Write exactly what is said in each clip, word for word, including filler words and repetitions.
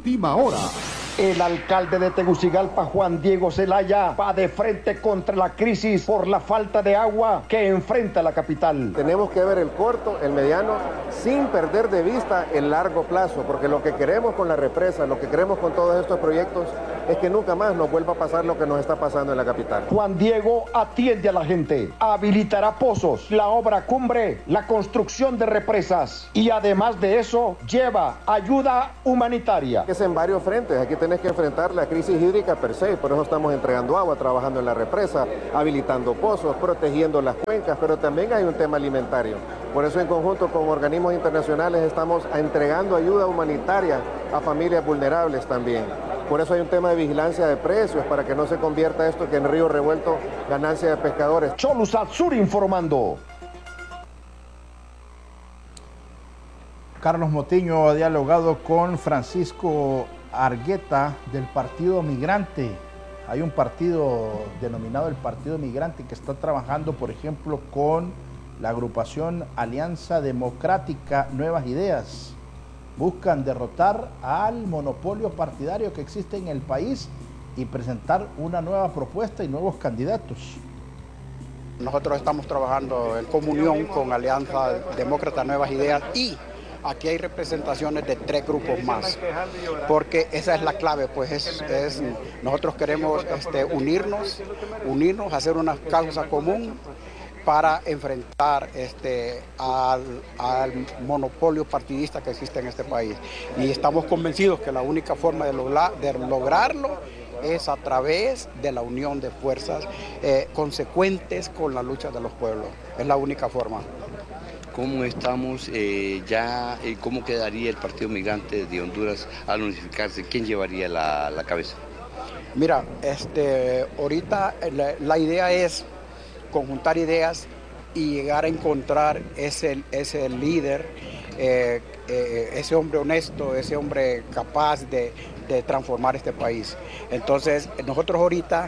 Última hora. El alcalde de Tegucigalpa, Juan Diego Zelaya, va de frente contra la crisis por la falta de agua que enfrenta la capital. Tenemos que ver el corto, el mediano, sin perder de vista el largo plazo, porque lo que queremos con la represa, lo que queremos con todos estos proyectos, es que nunca más nos vuelva a pasar lo que nos está pasando en la capital. Juan Diego atiende a la gente, habilitará pozos, la obra cumbre, la construcción de represas y además de eso lleva ayuda humanitaria. Es en varios frentes, aquí tenés que enfrentar la crisis hídrica per se, por eso estamos entregando agua, trabajando en la represa, habilitando pozos, protegiendo las cuencas, pero también hay un tema alimentario. Por eso en conjunto con organismos internacionales estamos entregando ayuda humanitaria a familias vulnerables también. Por eso hay un tema de vigilancia de precios, para que no se convierta esto que en río revuelto ganancia de pescadores. Cholusat Sur informando. Carlos Motiño ha dialogado con Francisco Argueta del Partido Migrante. Hay un partido denominado el Partido Migrante que está trabajando, por ejemplo, con la agrupación Alianza Democrática Nuevas Ideas. Buscan derrotar al monopolio partidario que existe en el país y presentar una nueva propuesta y nuevos candidatos. Nosotros estamos trabajando en comunión con Alianza Demócrata Nuevas Ideas y aquí hay representaciones de tres grupos más, porque esa es la clave, pues es, es nosotros queremos este, unirnos, unirnos, hacer una causa común para enfrentar este, al, al monopolio partidista que existe en este país. Y estamos convencidos que la única forma de, lograr, de lograrlo es a través de la unión de fuerzas eh, consecuentes con la lucha de los pueblos. Es la única forma. ¿Cómo estamos eh, ya, eh, cómo quedaría el Partido Migrante de Honduras al unificarse? ¿Quién llevaría la, la cabeza? Mira, este, ahorita la, la idea es conjuntar ideas y llegar a encontrar ese, ese líder, eh, eh, ese hombre honesto, ese hombre capaz de, de transformar este país. Entonces, nosotros ahorita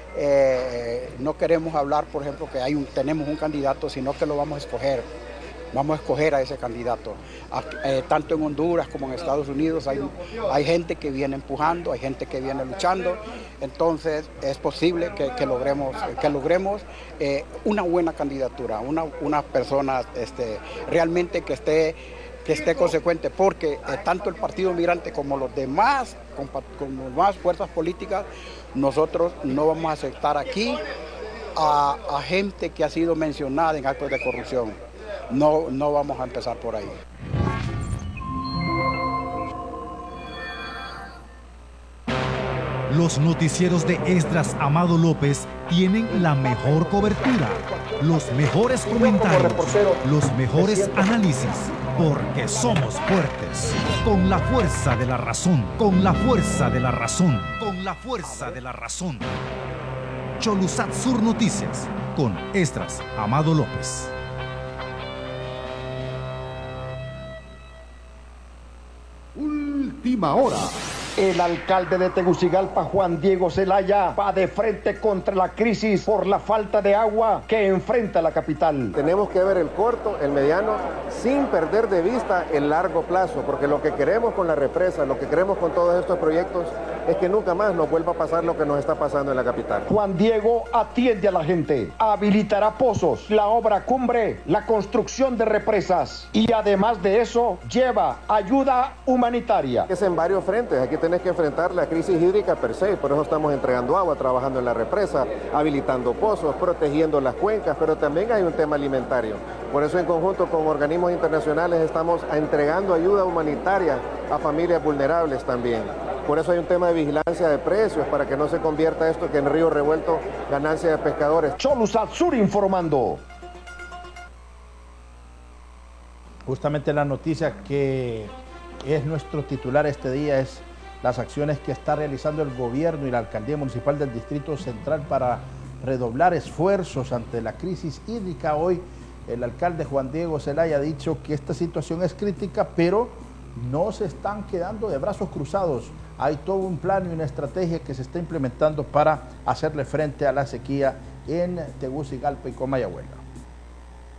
eh, no queremos hablar, por ejemplo, que hay un, tenemos un candidato, sino que lo vamos a escoger. Vamos a escoger a ese candidato. Eh, tanto en Honduras como en Estados Unidos hay, hay gente que viene empujando, hay gente que viene luchando. Entonces es posible que, que logremos, que logremos eh, una buena candidatura, una, una persona este, realmente que esté, que esté consecuente, porque eh, tanto el Partido Migrante como los demás, como las demás fuerzas políticas, nosotros no vamos a aceptar aquí a, a gente que ha sido mencionada en actos de corrupción. No, no vamos a empezar por ahí. Los noticieros de Esdras Amado López tienen la mejor cobertura, los mejores comentarios, los mejores análisis, porque somos fuertes, con la fuerza de la razón, con la fuerza de la razón, con la fuerza de la razón. Cholusat Sur Noticias, con Esdras Amado López. Última hora. El alcalde de Tegucigalpa, Juan Diego Zelaya, va de frente contra la crisis por la falta de agua que enfrenta la capital. Tenemos que ver el corto, el mediano, sin perder de vista el largo plazo, porque lo que queremos con la represa, lo que queremos con todos estos proyectos, es que nunca más nos vuelva a pasar lo que nos está pasando en la capital. Juan Diego atiende a la gente, habilitará pozos, la obra cumbre, la construcción de represas y además de eso lleva ayuda humanitaria. Es en varios frentes, aquí tenés que enfrentar la crisis hídrica per se, por eso estamos entregando agua, trabajando en la represa, habilitando pozos, protegiendo las cuencas, pero también hay un tema alimentario. Por eso en conjunto con organismos internacionales estamos entregando ayuda humanitaria a familias vulnerables también. Por eso hay un tema de vigilancia de precios, para que no se convierta esto que en río revuelto ganancia de pescadores. Cholusat Sur informando. Justamente la noticia que es nuestro titular este día es las acciones que está realizando el gobierno y la alcaldía municipal del Distrito Central para redoblar esfuerzos ante la crisis hídrica. Hoy el alcalde Juan Diego Zelaya ha dicho que esta situación es crítica, pero no se están quedando de brazos cruzados. Hay todo un plan y una estrategia que se está implementando para hacerle frente a la sequía en Tegucigalpa y Comayagüela.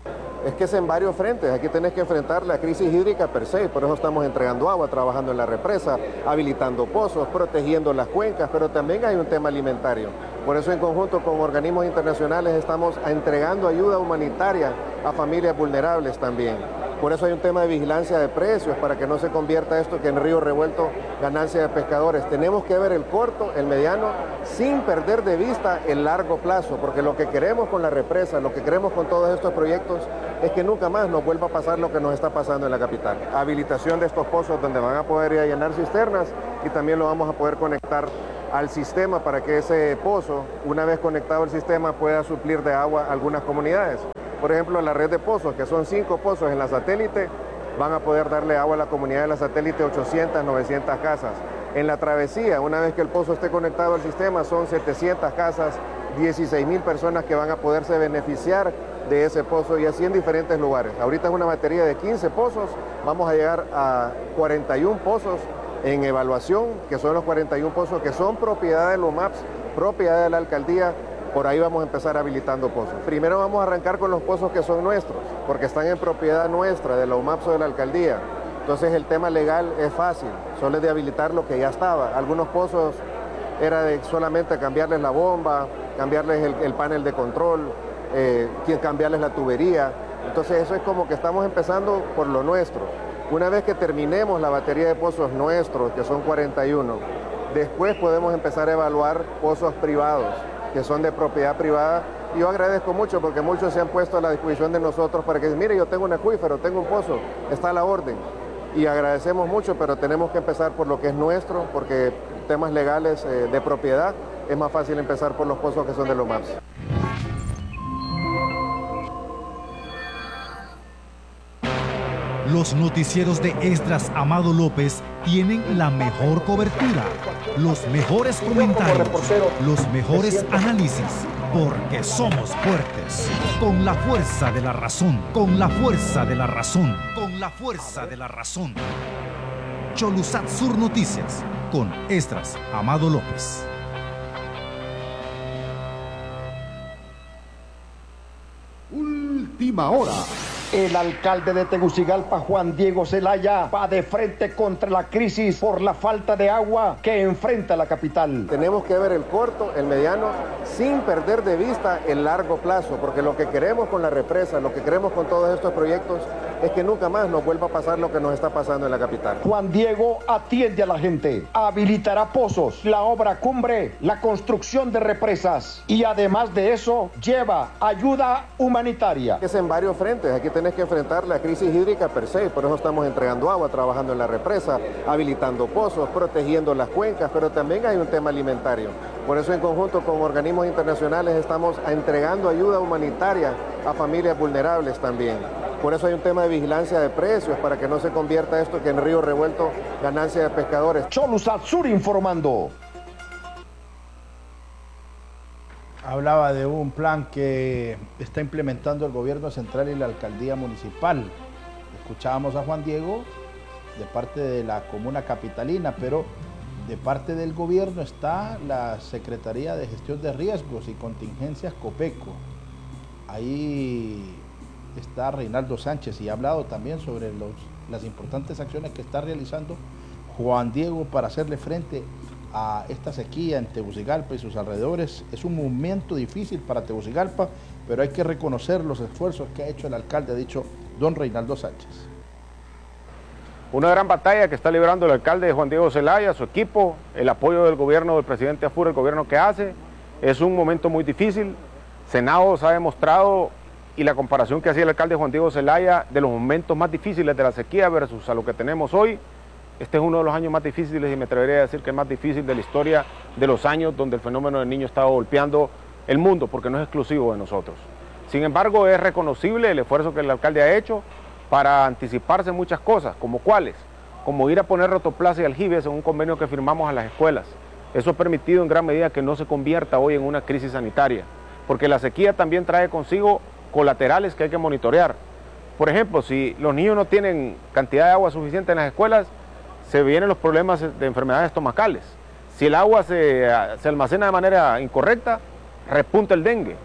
Es que es en varios frentes, aquí tenés que enfrentar la crisis hídrica per se, por eso estamos entregando agua, trabajando en la represa, habilitando pozos, protegiendo las cuencas, pero también hay un tema alimentario. Por eso en conjunto con organismos internacionales estamos entregando ayuda humanitaria a familias vulnerables también. Por eso hay un tema de vigilancia de precios, para que no se convierta esto que en río revuelto ganancia de pescadores. Tenemos que ver el corto, el mediano, sin perder de vista el largo plazo, porque lo que queremos con la represa, lo que queremos con todos estos proyectos, es que nunca más nos vuelva a pasar lo que nos está pasando en la capital. Habilitación de estos pozos donde van a poder ir a llenar cisternas y también lo vamos a poder conectar al sistema para que ese pozo, una vez conectado al sistema, pueda suplir de agua a algunas comunidades. Por ejemplo, la red de pozos, que son cinco pozos en la satélite, van a poder darle agua a la comunidad de la satélite, ochocientas, novecientas casas. En la travesía, una vez que el pozo esté conectado al sistema, son setecientas casas, dieciséis mil personas que van a poderse beneficiar de ese pozo, y así en diferentes lugares. Ahorita es una batería de quince pozos, vamos a llegar a cuarenta y uno pozos en evaluación, que son los cuarenta y uno pozos que son propiedad de los MAPS, propiedad de la alcaldía. Por ahí vamos a empezar habilitando pozos. Primero vamos a arrancar con los pozos que son nuestros, porque están en propiedad nuestra, de la U MAPS o de la alcaldía. Entonces el tema legal es fácil, solo es de habilitar lo que ya estaba. Algunos pozos era de solamente cambiarles la bomba, cambiarles el, el panel de control, eh, cambiarles la tubería. Entonces eso es como que estamos empezando por lo nuestro. Una vez que terminemos la batería de pozos nuestros, que son cuarenta y uno, después podemos empezar a evaluar pozos privados, que son de propiedad privada. Y yo agradezco mucho porque muchos se han puesto a la disposición de nosotros para que, mire, yo tengo un acuífero, tengo un pozo, está a la orden. Y agradecemos mucho, pero tenemos que empezar por lo que es nuestro, porque temas legales eh, de propiedad, es más fácil empezar por los pozos que son de los MAPS. Los noticieros de Esdras Amado López tienen la mejor cobertura, los mejores comentarios, los mejores análisis, porque somos fuertes. Con la fuerza de la razón, con la fuerza de la razón, con la fuerza de la razón. Cholusat Sur Noticias, con Esdras Amado López. Última hora. El alcalde de Tegucigalpa, Juan Diego Zelaya, va de frente contra la crisis por la falta de agua que enfrenta la capital. Tenemos que ver el corto, el mediano, sin perder de vista el largo plazo, porque lo que queremos con la represa, lo que queremos con todos estos proyectos, es que nunca más nos vuelva a pasar lo que nos está pasando en la capital. Juan Diego atiende a la gente, habilitará pozos, la obra cumbre, la construcción de represas y además de eso lleva ayuda humanitaria. Es en varios frentes, aquí tenés que enfrentar la crisis hídrica per se, por eso estamos entregando agua, trabajando en la represa, habilitando pozos, protegiendo las cuencas, pero también hay un tema alimentario. Por eso en conjunto con organismos internacionales estamos entregando ayuda humanitaria a familias vulnerables también. Por eso hay un tema de vigilancia de precios, para que no se convierta esto que en río revuelto ganancia de pescadores. Cholusat Sur informando. Hablaba de un plan que está implementando el gobierno central y la alcaldía municipal. Escuchábamos a Juan Diego de parte de la comuna capitalina, pero de parte del gobierno está la Secretaría de Gestión de Riesgos y Contingencias COPECO. Ahí está Reinaldo Sánchez y ha hablado también sobre los, las importantes acciones que está realizando Juan Diego para hacerle frente a esta sequía en Tegucigalpa y sus alrededores. Es un momento difícil para Tegucigalpa, pero hay que reconocer los esfuerzos que ha hecho el alcalde, ha dicho don Reinaldo Sánchez. Una gran batalla que está librando el alcalde Juan Diego Zelaya, su equipo, el apoyo del gobierno del presidente Afur, el gobierno que hace. Es un momento muy difícil. Senados ha demostrado, y la comparación que hacía el alcalde Juan Diego Zelaya de los momentos más difíciles de la sequía versus a lo que tenemos hoy, este es uno de los años más difíciles, y me atrevería a decir que es más difícil de la historia de los años donde el fenómeno del Niño estaba golpeando el mundo, porque no es exclusivo de nosotros. Sin embargo, es reconocible el esfuerzo que el alcalde ha hecho para anticiparse muchas cosas, como cuáles, como ir a poner rotoplas y aljibes en un convenio que firmamos a las escuelas. Eso ha permitido en gran medida que no se convierta hoy en una crisis sanitaria, porque la sequía también trae consigo colaterales que hay que monitorear. Por ejemplo, si los niños no tienen cantidad de agua suficiente en las escuelas, se vienen los problemas de enfermedades estomacales. Si el agua se, se almacena de manera incorrecta, repunta el dengue.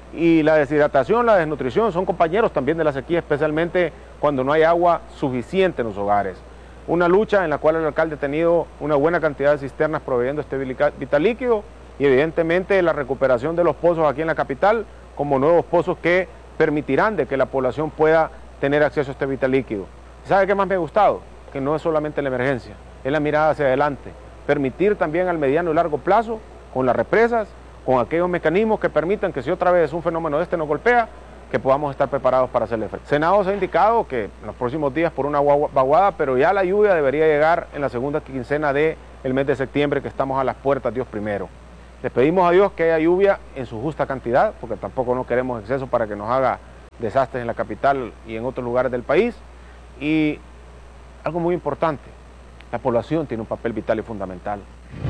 Y la deshidratación, la desnutrición son compañeros también de la sequía, especialmente cuando no hay agua suficiente en los hogares. Una lucha en la cual el alcalde ha tenido una buena cantidad de cisternas proveyendo este vital líquido y evidentemente la recuperación de los pozos aquí en la capital como nuevos pozos que permitirán de que la población pueda tener acceso a este vital líquido. ¿Sabe qué más me ha gustado? Que no es solamente la emergencia, es la mirada hacia adelante. Permitir también al mediano y largo plazo, con las represas, con aquellos mecanismos que permitan que si otra vez un fenómeno de este nos golpea, que podamos estar preparados para hacerle frente. Senado se ha indicado que en los próximos días por una vaguada, pero ya la lluvia debería llegar en la segunda quincena del mes de septiembre, que estamos a las puertas, Dios primero. Les pedimos a Dios que haya lluvia en su justa cantidad, porque tampoco no queremos exceso para que nos haga desastres en la capital y en otros lugares del país. Y algo muy importante, la población tiene un papel vital y fundamental.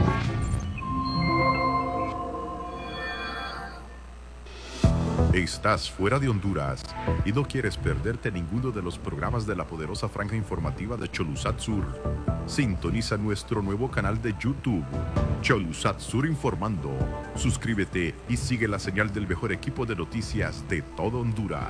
Estás fuera de Honduras y no quieres perderte ninguno de los programas de la poderosa franja informativa de Cholusat Sur. Sintoniza nuestro nuevo canal de YouTube, Cholusat Sur Informando. Suscríbete y sigue la señal del mejor equipo de noticias de todo Honduras.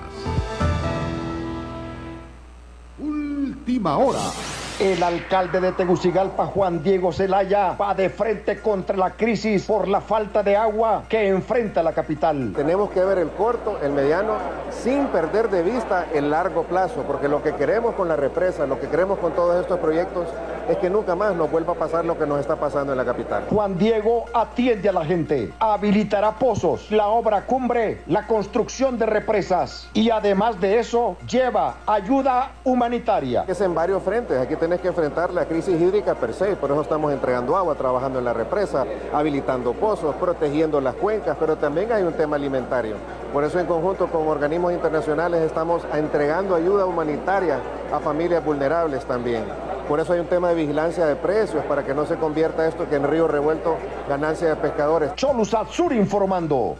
Última hora. El alcalde de Tegucigalpa, Juan Diego Zelaya, va de frente contra la crisis por la falta de agua que enfrenta la capital. Tenemos que ver el corto, el mediano, sin perder de vista el largo plazo, porque lo que queremos con la represa, lo que queremos con todos estos proyectos, es que nunca más nos vuelva a pasar lo que nos está pasando en la capital. Juan Diego atiende a la gente, habilitará pozos, la obra cumbre, la construcción de represas y además de eso lleva ayuda humanitaria. Es en varios frentes, aquí tenés que enfrentar la crisis hídrica per se, por eso estamos entregando agua, trabajando en la represa, habilitando pozos, protegiendo las cuencas, pero también hay un tema alimentario. Por eso en conjunto con organismos internacionales estamos entregando ayuda humanitaria a familias vulnerables también. Por eso hay un tema de vigilancia de precios, para que no se convierta esto que en río revuelto ganancia de pescadores. Cholusat Sur informando.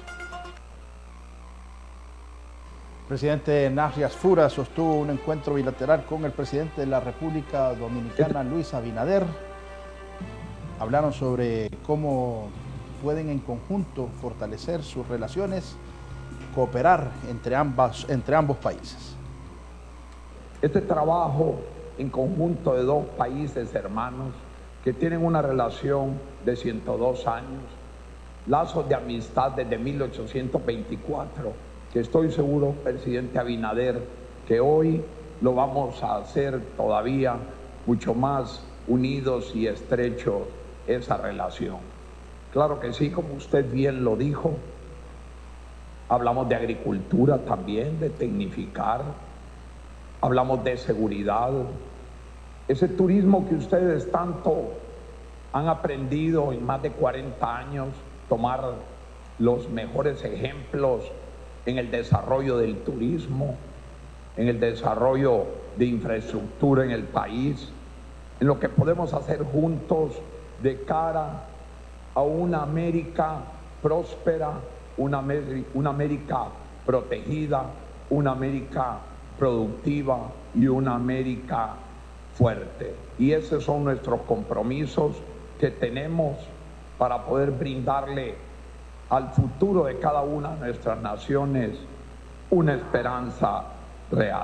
El presidente Narrias Fura sostuvo un encuentro bilateral con el presidente de la República Dominicana, Luis Abinader. Hablaron sobre cómo pueden en conjunto fortalecer sus relaciones, cooperar entre, ambas, entre ambos países. Este trabajo en conjunto de dos países hermanos que tienen una relación de ciento dos años, lazos de amistad desde mil ochocientos veinticuatro, que estoy seguro, presidente Abinader, que hoy lo vamos a hacer todavía mucho más unidos y estrechos esa relación. Claro que sí, como usted bien lo dijo, hablamos de agricultura también, de tecnificar, hablamos de seguridad, ese turismo que ustedes tanto han aprendido en más de cuarenta años, tomar los mejores ejemplos en el desarrollo del turismo, en el desarrollo de infraestructura en el país, en lo que podemos hacer juntos de cara a una América próspera, una, una América protegida, una América productiva y una América fuerte. Y esos son nuestros compromisos que tenemos para poder brindarle al futuro de cada una de nuestras naciones una esperanza real.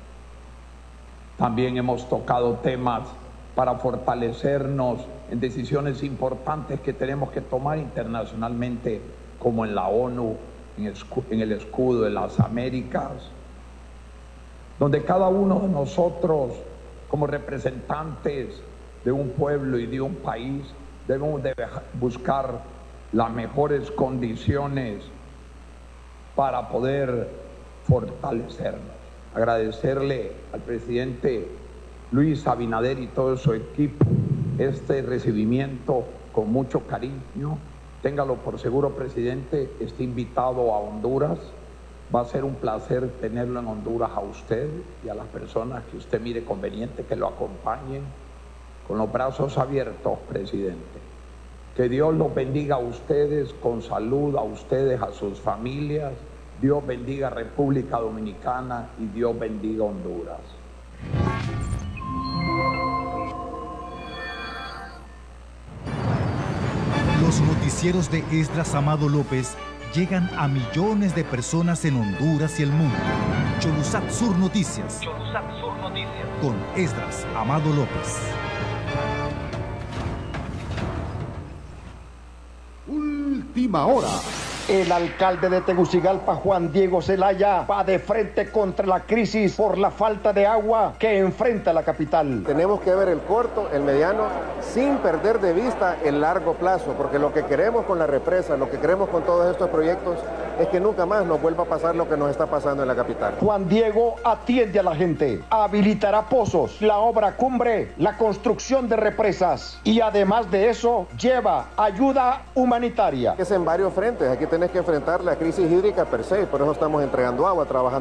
También hemos tocado temas para fortalecernos en decisiones importantes que tenemos que tomar internacionalmente, como en la ONU, en el escudo de las Américas, donde cada uno de nosotros, como representantes de un pueblo y de un país, debemos de buscar las mejores condiciones para poder fortalecernos. Agradecerle al presidente Luis Abinader y todo su equipo este recibimiento con mucho cariño. Téngalo por seguro, presidente, está invitado a Honduras. Va a ser un placer tenerlo en Honduras a usted y a las personas que usted mire conveniente que lo acompañen, con los brazos abiertos, presidente. Que Dios los bendiga a ustedes con salud, a ustedes, a sus familias. Dios bendiga a República Dominicana y Dios bendiga a Honduras. Los noticieros de Esdras Amado López llegan a millones de personas en Honduras y el mundo. Cholusat Sur Noticias. Cholusat Sur Noticias. Con Esdras Amado López. Última hora. El alcalde de Tegucigalpa, Juan Diego Zelaya, va de frente contra la crisis por la falta de agua que enfrenta la capital. Tenemos que ver el corto, el mediano, sin perder de vista el largo plazo, porque lo que queremos con la represa, lo que queremos con todos estos proyectos, es que nunca más nos vuelva a pasar lo que nos está pasando en la capital. Juan Diego atiende a la gente, habilitará pozos, la obra cumbre, la construcción de represas y además de eso lleva ayuda humanitaria. Es en varios frentes, aquí tenés que enfrentar la crisis hídrica per se, por eso estamos entregando agua, trabajando